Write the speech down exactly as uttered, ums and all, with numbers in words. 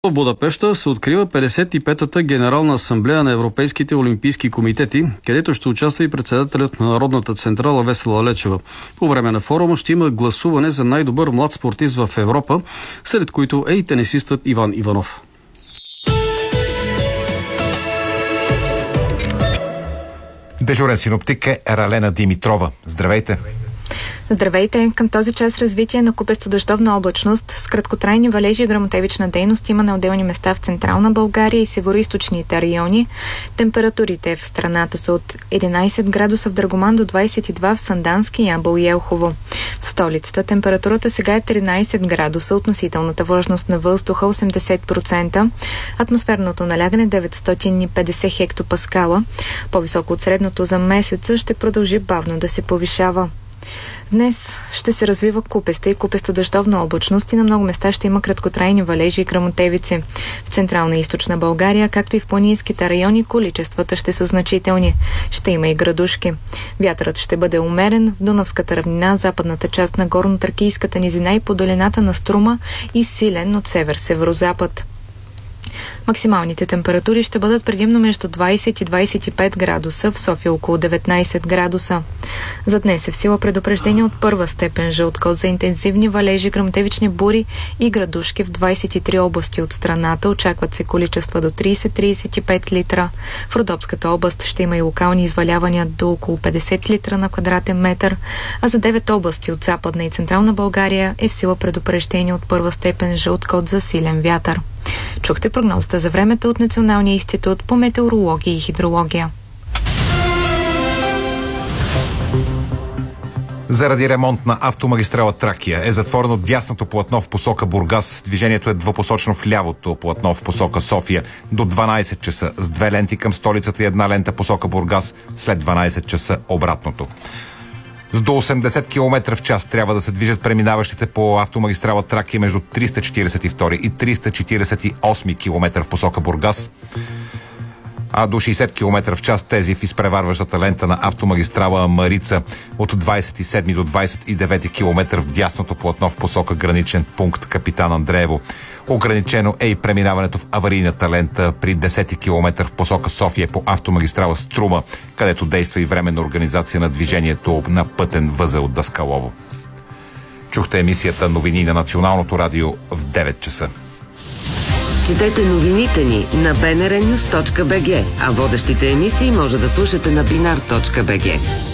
В Будапеща се открива петдесет и петата Генерална асамблея на Европейските олимпийски комитети, където ще участва и председателят на Народната централа Весела Лечева. По време на форума ще има гласуване за най-добър млад спортист в Европа, сред които е и тенисистът Иван Иванов. Дежурен синоптик е Ралена Димитрова. Здравейте! Здравейте! Към този час развитие на купесто-дъждовна облачност с краткотрайни валежи и гръмотевична дейност има на отделни места в Централна България и североизточните райони. Температурите в страната са от единайсет градуса в Драгоман до двайсет и два в Сандански, Ямбол и Елхово. В столицата температурата сега е тринайсет градуса, относителната влажност на въздуха осемдесет процента, атмосферното налягане деветстотин и петдесет хектопаскала. По-високо от средното за месеца ще продължи бавно да се повишава. Днес ще се развива купеста и купесто-дъждовна облачност и на много места ще има краткотрайни валежи и гръмотевици. В Централна и Източна България, както и в планинските райони, количествата ще са значителни. Ще има и градушки. Вятърът ще бъде умерен в Дунавската равнина, западната част на горно-тракийската низина и по долината на Струма и силен от север-северозапад. Максималните температури ще бъдат предимно между двайсет и двайсет и пет градуса, в София около деветнайсет градуса. За днес е в сила предупреждение от първа степен жълт код за интензивни валежи, гръмотевични бури и градушки в двайсет и три области от страната. Очакват се количества до трийсет до трийсет и пет литра. В Родопската област ще има и локални извалявания до около петдесет литра на квадратен метър, а за девет области от Западна и Централна България е в сила предупреждение от първа степен жълт код за силен вятър. Чухте прогнозата за времето от Националния институт по метеорология и хидрология. Заради ремонт на автомагистрала Тракия е затворено дясното платно в посока Бургас. Движението е двупосочно в лявото платно в посока София до дванайсет часа с две ленти към столицата и една лента посока Бургас, след дванайсет часа обратното. С до осемдесет километра в час трябва да се движат преминаващите по автомагистрала Тракия между триста четирийсет и втори и триста четирийсет и осми километър в посока Бургас, а до шейсет километра в час тези в изпреварващата лента на автомагистрала Марица от двайсет и седми до двайсет и девети километър в дясното платно в посока граничен пункт Капитан Андреево. Ограничено е и преминаването в аварийната лента при десети километър в посока София по автомагистрала Струма, където действа и временна организация на движението на пътен възел Даскалово. Чухте емисията новини на Националното радио в девет часа. Четете новините ни на би ен ар нюз точка би джи, а водещите емисии може да слушате на бинар точка би джи.